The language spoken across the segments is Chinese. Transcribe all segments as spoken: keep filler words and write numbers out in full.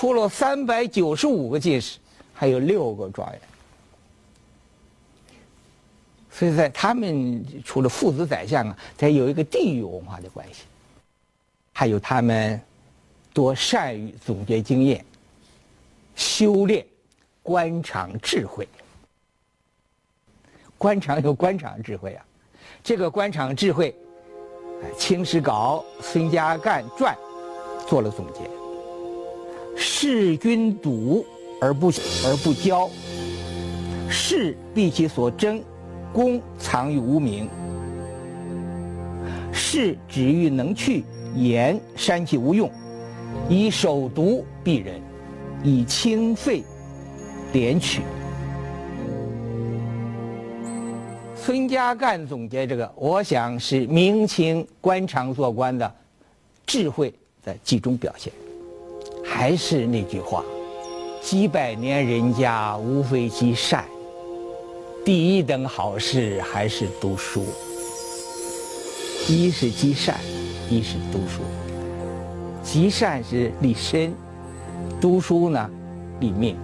出了三百九十五个进士，还有六个状元。所以在他们除了父子宰相啊，再有一个地域文化的关系，还有他们多善于总结经验，修炼官场智慧。官场有官场智慧啊，这个官场智慧，《清史稿》孙家干传做了总结：事君笃而不而不骄，事避其所争，功藏于无名。事止于能去，言删其无用，以手读鄙人，以清废廉取。孙家干总结这个，我想是明清官场做官的智慧的集中表现。还是那句话，几百年人家无非积善，第一等好事还是读书。一是积善，一是读书。积善是立身，读书呢立命。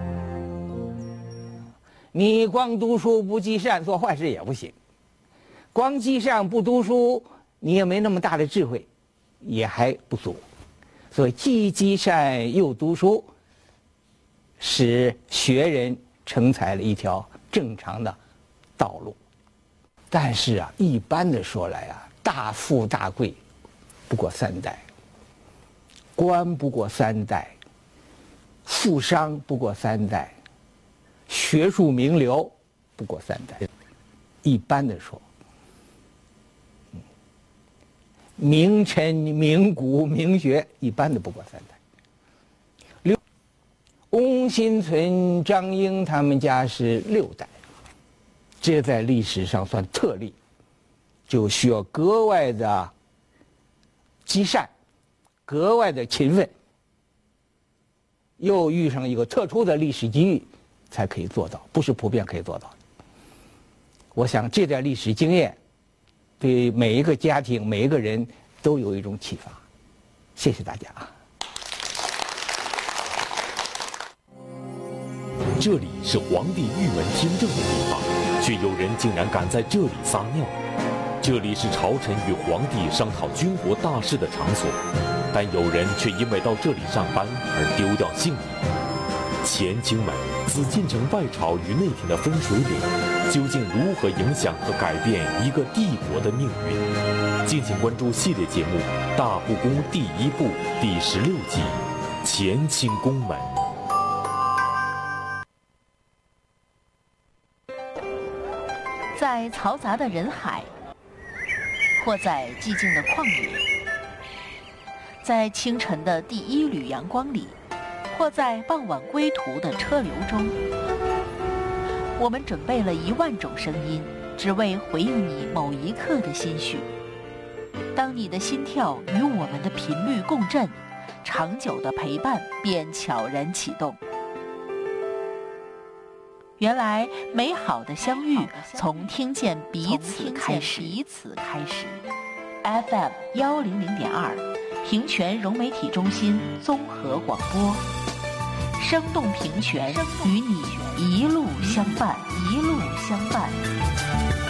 你光读书不积善，做坏事也不行；光积善不读书，你也没那么大的智慧，也还不足。所以既积善又读书，使学人成才了一条正常的道路。但是啊，一般的说来啊，大富大贵不过三代，官不过三代，富商不过三代，学术名流不过三代。一般的说，名臣名贾名学一般的不过三代。刘翁心存、张英他们家是六代，这在历史上算特例，就需要格外的积善，格外的勤奋，又遇上一个特殊的历史机遇，才可以做到，不是普遍可以做到的。我想这段历史经验对每一个家庭、每一个人都有一种启发。谢谢大家啊！ 这里是皇帝御门听政的地方，却有人竟然敢在这里撒尿。这里是朝臣与皇帝商讨军国大事的场所，但有人却因为到这里上班而丢掉性命。乾清门，紫禁城外朝与内廷的分水岭，究竟如何影响和改变一个帝国的命运？敬请关注系列节目《大故宫第一部》第十六集《乾清宫门》。 在嘈杂的人海，或在寂静的旷野，在清晨的第一缕阳光里，或在傍晚归途的车流中，我们准备了一万种声音，只为回应你某一刻的心绪。当你的心跳与我们的频率共振，长久的陪伴便悄然启动。原来美好的相遇从听见彼此开始。彼此开始。F M 幺零零点二，平泉融媒体中心综合广播，生动平泉，与你一路相伴，一路相伴。